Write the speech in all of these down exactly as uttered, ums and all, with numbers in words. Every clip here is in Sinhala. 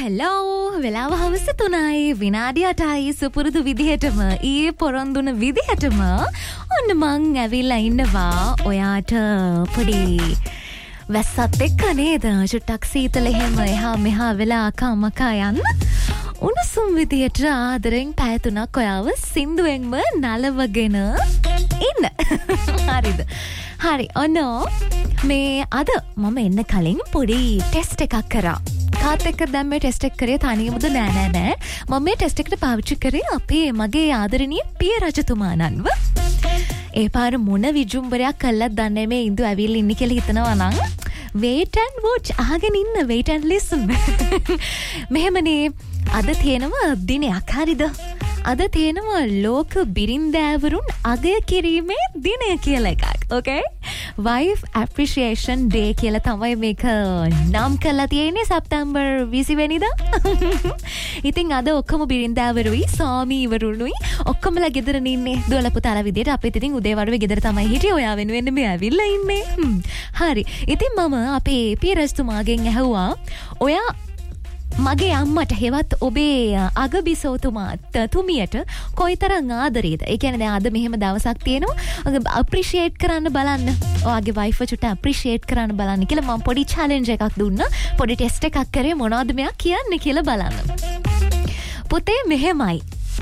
හෙලෝ වෙලාව හවස තුනයි විනාඩි අටයි සුපුරුදු විදිහටම ඊයේ පොරොන්දුන විදිහටම ඔන්න මං ඇවිල්ලා ඉන්නවා ඔයාට පොඩි වැස්සත් එක්ක නේද චුට්ටක් සීතල එහෙම එහා මෙහා වෙලා අකා මකා යන්න උණුසුම් විදිහට ආදරෙන් පැය තුනක් ඔයාව සින්දුවෙන්ම නලවගෙන ඉන්න හරිද හරි ඔනෝ මේ අද මම එන්න කලින් පොඩි ටෙස්ට් එකක් කරා කාත් එක්ක දැන් මේ ටෙස්ට් එක කරේ තනියමද නෑ නෑ නෑ මම මේ ටෙස්ට් එකට පාවිච්චි කරේ අපේ මගේ ආදරණීය පිය රජතුමාණන්ව ඒ පාර මොන විජුම්බරයක් කළත් දන්නේ මේ ඉඳු ඇවිල්ලා ඉන්නේ කියලා හිතනවා නම් wait and watch අහගෙන ඉන්න wait and listen මෙහෙමනේ අද තියෙනවා දිනයක් හරිද අද තියෙනවා ලෝක බිරින්දෑවරුන් අගය කිරීමේ දිනය කියලා එකක් okay wife appreciation day කියලා තමයි මේක නම් කරලා තියෙන්නේ සැප්තැම්බර් විසි වෙනිදා ඉතින් අද ඔක්කොම බිරින්දෑවරුයි ස්වාමීවරුනුයි ඔක්කොමලා ගෙදරන ඉන්නේ දුවලා පුතාලා විදියට අපිත් ඉතින් උදේ වරුවේ ගෙදර තමයි හිටියේ ඔයා වෙනුවෙන් මේ ඇවිල්ලා ඉන්නේ හරි ඉතින් මම අපේ පිය රජතුමාගෙන් ඇහුවා ඔයා මගේ අම්මට හෙවත් ඔබේ අගබිසෝතුමාත් තුමියට කොයිතරම් ආදරේද ඒ කියන්නේ දැන් අද මෙහෙම දවසක් තියෙනවා අප්‍රීෂিয়েට් කරන්න බලන්න ඔයාගේ වයිෆ් චුට්ට අප්‍රීෂিয়েට් කරන්න බලන්න කියලා මම පොඩි චැලෙන්ජ් එකක් දුන්නා පොඩි ටෙස්ට් එකක් කරේ මොනවද මෙයා කියන්නේ කියලා බලන්න පුතේ මෙහෙමයි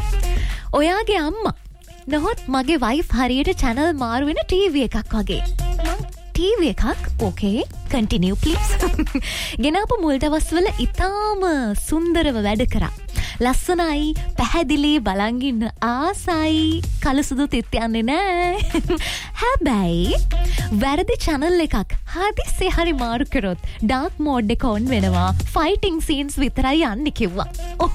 ඔයාගේ අම්මා නහොත් මගේ වයිෆ් හරියට channel මාරු වෙන ටීවී එකක් වගේ ටීවී එකක් okay continue please ගෙනාපු මුල් දවස්වල ඉතාම සුන්දරව වැඩ කරා ලස්සනයි පැහැදිලි බලන් ඉන්න ආසයි කලසුදු තිත් යන්නේ නෑ හැබැයි වැරදි channel එකක් හදිස්සියේ හරි මාරු කරොත් dark mode එක on වෙනවා fighting scenes විතරයි යන්නේ කිව්වා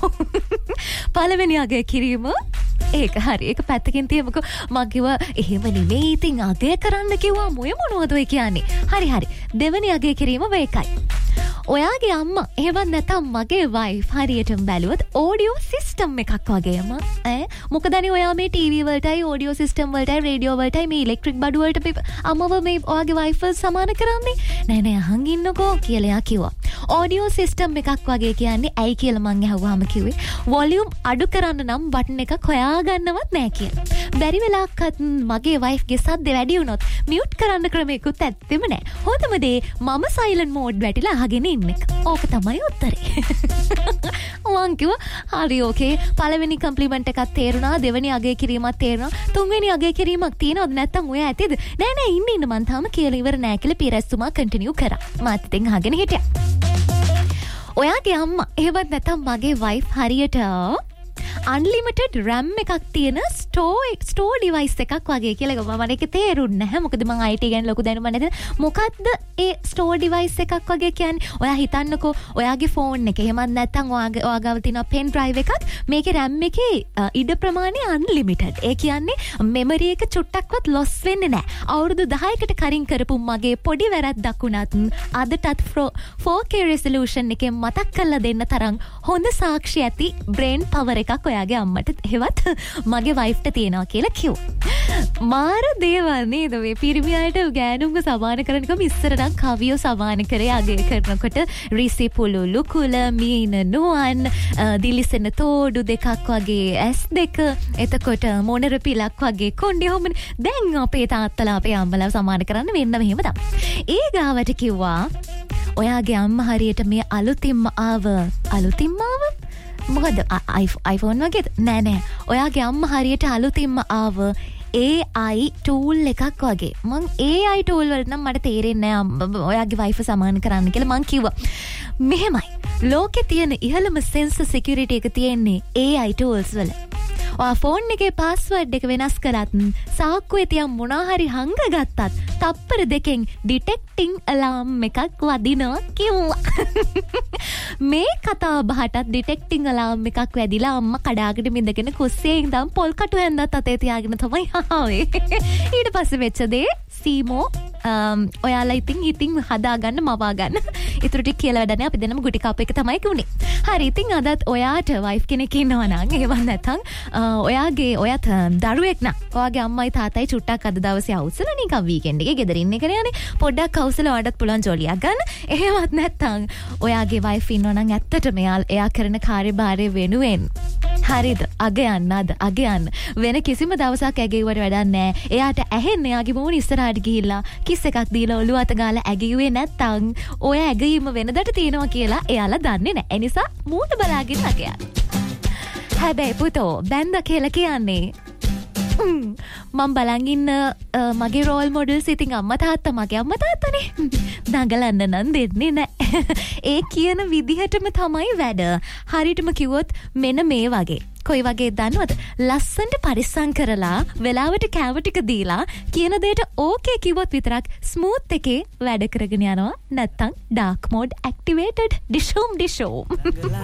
පළවෙනි අගය කිරීම ඒක හරි ඒක පැත්තකින් තියමුකෝ මම කිව්වා එහෙම නෙමෙයි ඉතින් අගය කරන්න කිව්වා මොය මොනවද ඔය කියන්නේ හරි හරි දෙවෙනි අගය කිරීම වේකයි ඔයාගේ අම්මා එහෙම නැත්නම් මගේ වයිෆ් හරියටම බැලුවොත් ඔඩියෝ සිස්ටම් එකක් වගේම ඈ මොකදනේ ඔයා මේ ටීවී වලටයි ඔඩියෝ සිස්ටම් වලටයි රේඩියෝ වලටයි මේ ඉලෙක්ට්‍රික් බඩු වලට අම්මව මේ ඔයාගේ වයිෆ් සමාන කරන්නේ නෑ නෑ අහන් ඉන්නකෝ කියලා එයා කිව්වා ඔඩියෝ සිස්ටම් එකක් වගේ කියන්නේ ඇයි කියලා මං අහුවාම කිව්වේ වොලියුම් අඩු කරන්න නම් බටන් එකක් හොයා ගන්නවත් නෑ කියලා බැරි වෙලාවකත් මගේ වයිෆ්ගේ සද්ද වැඩි වුණොත් මියුට් කරන්න ක්‍රමයකුත් ඇත්තෙම නෑ හොඳම දේ මම සයිලන්ට් මෝඩ් වැටිලා අහගෙන ඉන්නේ ඕක තමයි උත්තරේ මං කිව්වා හරි ඕකේ පළවෙනි කම්ප්ලිමන්ට් එකක් තේරුණා දෙවෙනි අගය කිරීමක් තේරුණා තුන්වෙනි අගය කිරීමක් තියෙනවද නැත්නම් ඔය ඇතිද නෑ නෑ ඉන්න ඉන්න මං තාම කියලා ඉවර නෑ කියලා පියරස්තුමා කන්ටිනියු කරා මාත් ඉතින් අහගෙන හිටියා ඔයාගේ අම්මා එහෙවත් නැත්නම් මගේ වයිෆ් හරියට unlimited RAM එකක් තියෙන store store device එකක් වගේ කියලා මම මේක තේරුන්නේ නැහැ මොකද මම I T ගැන ලොකු දැනුමක් නැති මොකද්ද ඒ store device එකක් වගේ කියන්නේ ඔයා හිතන්නකෝ ඔයාගේ phone එක එහෙමත් නැත්නම් ඔයාගේ ඔයාගාව තියෙන pen drive එකක් මේකේ RAM එකේ ඉඩ ප්‍රමාණය unlimited ඒ කියන්නේ memory එක චුට්ටක්වත් loss වෙන්නේ නැහැ අවුරුදු දහයකට කලින් කරපු මගේ පොඩි වැරද්දක් වුණත් අදටත් four K resolution එකෙන් මතක් කරලා දෙන්න තරම් හොඳ සාක්ෂි ඇති brain power එකක් ඔයාගේ අම්මට හෙවත් මගේ වයිෆ්ට තියෙනවා කියලා කිව්වා. මාර දේවල් නේද මේ පිරිමි අයට ගෑනුන්ව සමාන කරනකම ඉස්සර නම් කවියෝ සමාන කරේ අගය කරනකොට රිසි පුලුලු කුල මීන නුවන් දිලිසෙන තෝඩු දෙකක් වගේ ඇස් දෙක එතකොට මොනර පිලක් වගේ කොණ්ඩේ හොමනේ දැන් අපේ තාත්තලා අපේ අම්මලා සමාන කරන්න වෙන්න මෙහෙම තමයි. ඒ ගාවට කිව්වා ඔයාගේ අම්මා හරියට මේ අලුතින්ම ආව අලුතින්ම ආව මොකද iPhone වගේ නෑ නෑ ඔයාගේ අම්මා හරියට අලුතින්ම ආව A I tool එකක් වගේ මං A I tool වලට නම් මට තේරෙන්නේ නෑ ඔයාගේ වයිෆ් සමාන කරන්න කියලා මං කිව්වා මෙහෙමයි ලෝකේ තියෙන ඉහළම sensor security එක තියෙන්නේ A I tools වල ඔයා ෆෝන් එකේ පාස්වර්ඩ් එක වෙනස් කරත් සාක්කුවේ තියන් මොනවා හරි හංගගත්තත් තප්පර දෙකෙන් ඩිටෙක්ටිං අලාර්ම් එකක් වදිනවා කිව්වා මේ කතාව බහටත් ඩිටෙක්ටිං අලාර්ම් එකක් වැදිලා අම්මා කඩාගෙන මිදගෙන කුස්සියේ ඉඳන් පොල් කටු හැන්දත් අතේ තියාගෙන තමයි ආවේ ඊට පස්සේ වෙච්ච දේ සීමෝ ඔයාලා ඉතින් ඉතින් හදාගන්න මවා ගන්න. ඊටු ටික කියලා වැඩ නැහැ. අපි දෙන්නම ගුටි කප් එක තමයි ගුනේ. හරි ඉතින් අදත් ඔයාට වයිෆ් කෙනෙක් ඉන්නවා නම් ඒව නැත්තම් ඔයාගේ ඔයත් දරුවෙක් නම් ඔයාගේ අම්මයි තාත්තයි චුට්ටක් අද දවසේ අවුස්සලා නිකන් වීකෙන්ඩ් එකේ ගෙදර ඉන්න එකනේ යන්නේ. පොඩ්ඩක් අවුස්සලා වඩත් පුළුවන් ජොලියක් ගන්න. එහෙමත් නැත්තම් ඔයාගේ වයිෆ් ඉන්නවා නම් ඇත්තටම එයා කරන කාර්යභාරය වෙනුවෙන් හරිද අග යන්න අද අග යන්න වෙන කිසිම දවසක් ඇගෙව්වට වැඩක් නැහැ. එයාට ඇහෙන්න එයාගේ මූණ ඉස්සරහට ගිහිල්ලා කිස් එකක් දීලා ඔළුව අත ගාලා ඇගෙව්වේ නැත්තම් ඔය ඇගීම වෙනදට තියෙනවා කියලා එයාලා දන්නේ නැහැ. ඒ නිසා මූණ බලාගෙන අග යන්න. හැබැයි පුතෝ බැන්ද කියලා කියන්නේ මම බලන් ඉන්න මගේ රෝල් මොඩල්ස් ඉතින් අම්මා තාත්තා මගේ අම්මා තාත්තනේ. දඟලන්න නම් දෙන්නේ නැහැ. ඒ කියන විදිහටම තමයි වැඩ. හරියටම කිව්වොත් මෙන්න මේ වගේ. කොයි වගේ දන්නවද? ලස්සනට පරිස්සම් කරලා වෙලාවට කෑම ටික දීලා කියන දෙයට ඕකේ කිව්වොත් විතරක් ස්මූත් එකේ වැඩ කරගෙන යනවා. නැත්තම් ඩාර්ක් මෝඩ් ඇක්ටිවේටඩ් ඩිෂෝම් ඩිෂෝම්.